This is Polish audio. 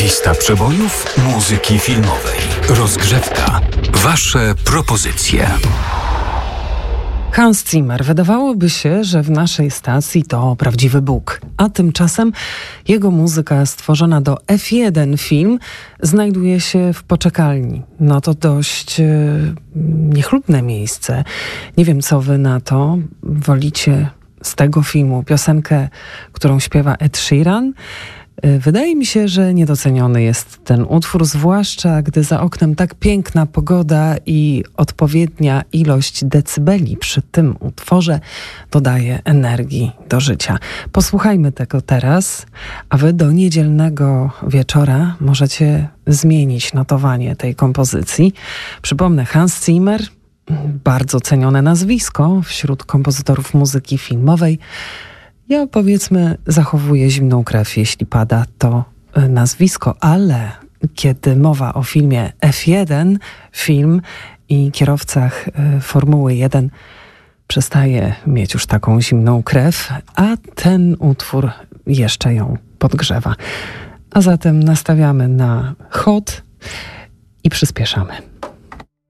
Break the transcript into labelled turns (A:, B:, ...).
A: Lista przebojów muzyki filmowej. Rozgrzewka. Wasze propozycje.
B: Hans Zimmer. Wydawałoby się, że w naszej stacji to prawdziwy Bóg, a tymczasem jego muzyka stworzona do F1 film znajduje się w poczekalni. No to dość niechlubne miejsce. Nie wiem, co wy na to. Wolicie z tego filmu piosenkę, którą śpiewa Ed Sheeran? Wydaje mi się, że niedoceniony jest ten utwór, zwłaszcza gdy za oknem tak piękna pogoda i odpowiednia ilość decybeli przy tym utworze dodaje energii do życia. Posłuchajmy tego teraz, a wy do niedzielnego wieczora możecie zmienić notowanie tej kompozycji. Przypomnę, Hans Zimmer, bardzo cenione nazwisko wśród kompozytorów muzyki filmowej. Ja, powiedzmy, zachowuję zimną krew, jeśli pada to nazwisko, ale kiedy mowa o filmie F1, film i kierowcach Formuły 1, przestaje mieć już taką zimną krew, a ten utwór jeszcze ją podgrzewa. A zatem nastawiamy na hot i przyspieszamy.